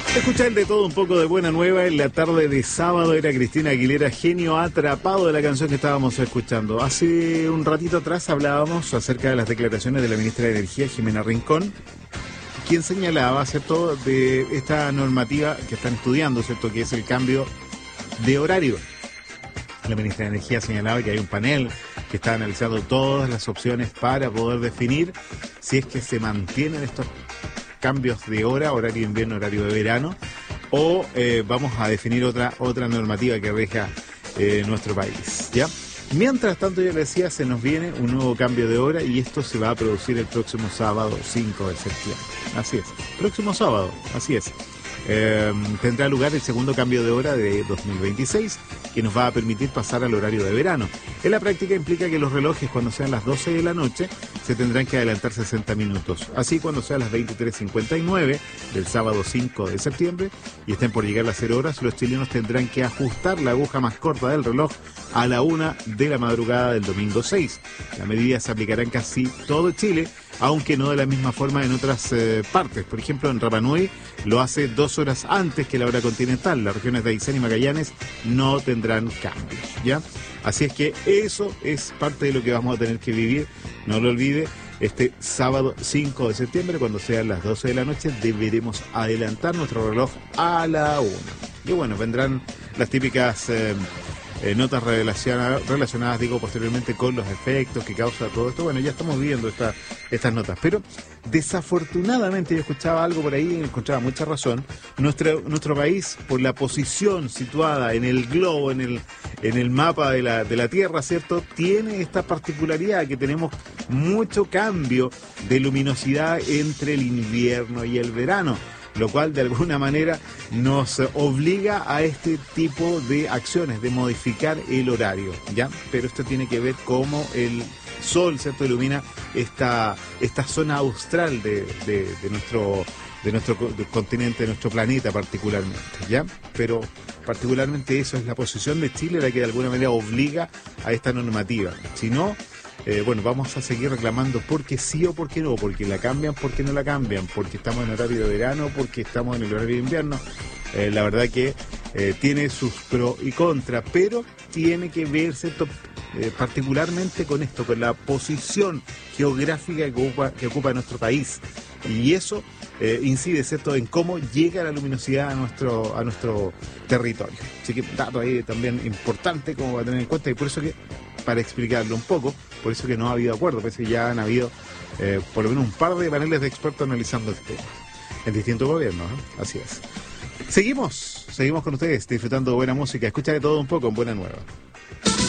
Escuchar de todo un poco de buena nueva en la tarde de sábado. Era Cristina Aguilera, Genio Atrapado, de la canción que estábamos escuchando. Hace un ratito atrás hablábamos acerca de las declaraciones de la ministra de Energía, Jimena Rincón, quien señalaba, ¿cierto?, de esta normativa que están estudiando, ¿cierto?, que es el cambio de horario. La ministra de Energía señalaba que hay un panel que está analizando todas las opciones para poder definir si es que se mantienen estos cambios de hora, horario de invierno, horario de verano, o vamos a definir otra normativa que rija nuestro país, ¿ya? Mientras tanto, yo le decía, se nos viene un nuevo cambio de hora y esto se va a producir el próximo sábado 5 de septiembre. Así es, próximo sábado, así es. Tendrá lugar el segundo cambio de hora de 2026, que nos va a permitir pasar al horario de verano. En la práctica implica que los relojes, cuando sean las 12 de la noche, se tendrán que adelantar 60 minutos. Así, cuando sean las 23:59 del sábado 5 de septiembre y estén por llegar las 0 horas, los chilenos tendrán que ajustar la aguja más corta del reloj a la 1 de la madrugada del domingo 6. La medida se aplicará en casi todo Chile, aunque no de la misma forma en otras partes. Por ejemplo, en Rapa Nui lo hace 2 horas antes que la hora continental. Las regiones de Aysén y Magallanes no tendrán cambios, ¿ya? Así es que eso es parte de lo que vamos a tener que vivir. No lo olvide, este sábado 5 de septiembre, cuando sean las 12 de la noche, deberemos adelantar nuestro reloj a la 1. Y bueno, vendrán las típicas notas relacionadas, posteriormente con los efectos que causa todo esto. Bueno, ya estamos viendo estas notas, pero desafortunadamente yo escuchaba algo por ahí y encontraba mucha razón. Nuestro país, por la posición situada en el globo, en el mapa de la Tierra, ¿cierto?, tiene esta particularidad que tenemos mucho cambio de luminosidad entre el invierno y el verano, lo cual de alguna manera nos obliga a este tipo de acciones, de modificar el horario, ¿ya? Pero esto tiene que ver cómo el sol, ¿cierto?, ilumina esta zona austral de nuestro continente, de nuestro planeta particularmente, ¿ya? Pero particularmente eso es la posición de Chile, la que de alguna manera obliga a esta normativa. Si no, bueno, vamos a seguir reclamando porque sí o porque no, porque la cambian, porque no la cambian, porque estamos en horario de verano, porque estamos en el horario de invierno. La verdad que tiene sus pros y contras, pero tiene que ver, ¿cierto?, particularmente con esto, con la posición geográfica que ocupa nuestro país. Y eso incide, ¿cierto?, en cómo llega la luminosidad a nuestro territorio. Así que un dato ahí también importante como va a tener en cuenta, y por eso que, para explicarlo un poco, por eso que no ha habido acuerdo, parece que ya han habido por lo menos un par de paneles de expertos analizando el tema en distintos gobiernos, ¿no? Así es. Seguimos con ustedes disfrutando de buena música. Escucha de todo un poco en Buena Nueva.